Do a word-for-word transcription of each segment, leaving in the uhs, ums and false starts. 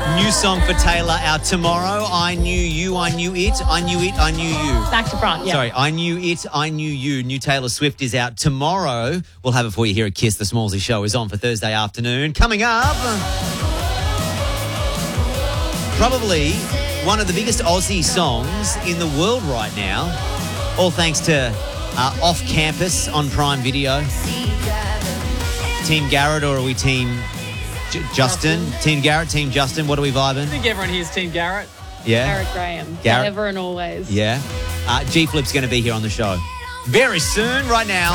New song for Taylor out tomorrow. I knew you, I knew it, I knew it, I knew you. Back to front, yeah. Sorry, I knew it, I knew you. New Taylor Swift is out tomorrow. We'll have it for you here at Kiss. The Smallsy Show is on for Thursday afternoon. Coming up, probably one of the biggest Aussie songs in the world right now. All thanks to uh, Off Campus on Prime Video. Team Garrett, or are we Team J- Justin? Justin? Team Garrett, Team Justin. What are we vibing? I think everyone here's Team Garrett. Yeah. Garrett Graham. Garrett. Ever and always. Yeah. Uh, G Flip's going to be here on the show very soon. Right now.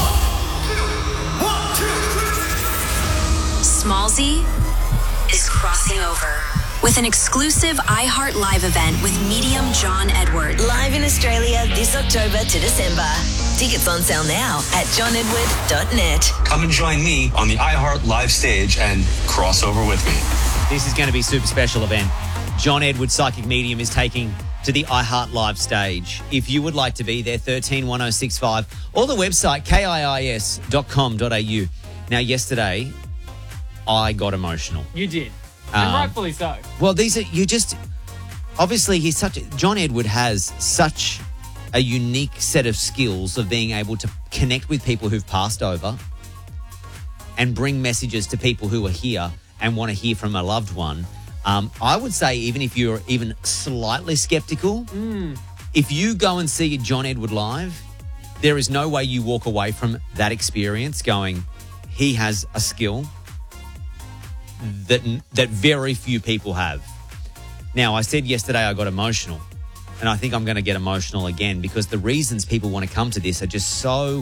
Smallsy is crossing over with an exclusive iHeart Live event with medium John Edward. Live in Australia this October to December. Tickets on sale now at john edward dot net. Come and join me on the iHeart Live stage and cross over with me. This is going to be a super special event. John Edward, Psychic Medium, is taking to the iHeart Live stage. If you would like to be there, thirteen one oh six five, or the website k i i s dot com dot a u. Now, yesterday, I got emotional. You did. And Um, rightfully so. Well, these are, you just, obviously he's such, John Edward has such a unique set of skills of being able to connect with people who've passed over and bring messages to people who are here and want to hear from a loved one. Um, I would say even if you're even slightly skeptical, Mm. if you go and see John Edward live, there is no way you walk away from that experience going, he has a skill that that very few people have. Now, I said yesterday I got emotional, and I think I'm going to get emotional again because the reasons people want to come to this are just so...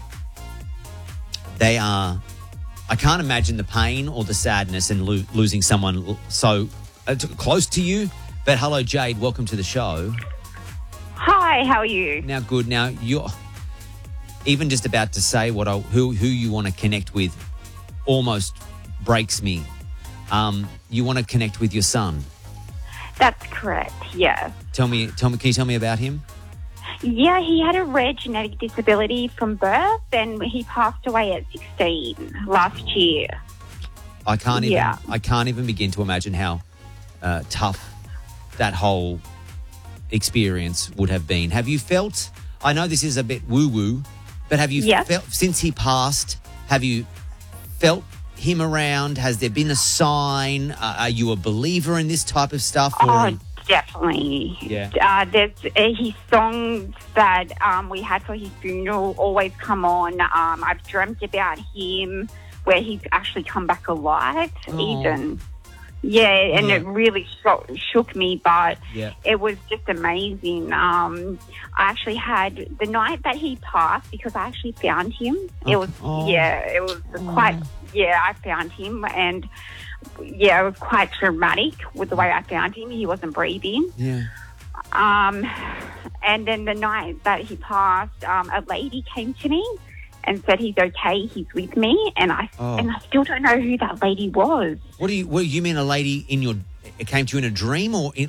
They are... I can't imagine the pain or the sadness in lo- losing someone l- so uh, t- close to you. But hello, Jade. Welcome to the show. Hi, how are you? Now, good. Now, you're even just about to say what I, who who you want to connect with almost breaks me. Um, you want to connect with your son. That's correct, yes. Tell me, tell me. Can you tell me about him? Yeah, he had a rare genetic disability from birth and he passed away at sixteen last year. I can't even. Yeah. I can't even begin to imagine how uh, tough that whole experience would have been. Have you felt? I know this is a bit woo-woo, but have you Yes. felt since he passed? Have you felt him around? Has there been a sign? Uh, are you a believer in this type of stuff? Or Oh, definitely. Yeah. Uh, there's uh, his songs that um, we had for his funeral always come on. Um, I've dreamt about him where he's actually come back alive Oh. even. Yeah, and Yeah. it really shook, shook me, but Yeah. it was just amazing. Um, I actually had the night that he passed because I actually found him. It was, Oh. yeah, it was quite, yeah, I found him and, yeah, it was quite traumatic with the way I found him. He wasn't breathing. Yeah. Um, and then the night that he passed, um, a lady came to me and said he's okay, he's with me, and I Oh. and I still don't know who that lady was. What do you? What you mean? A lady in your? It came to you in a dream, or in,